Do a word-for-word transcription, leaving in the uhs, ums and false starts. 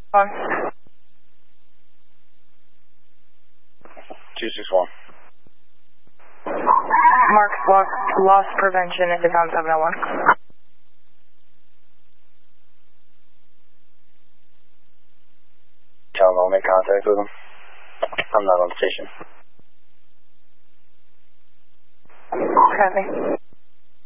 One. two six one. Mark loss, loss prevention at Town seven oh one. Tell them I'll make contact with them. I'm not on station. Copy.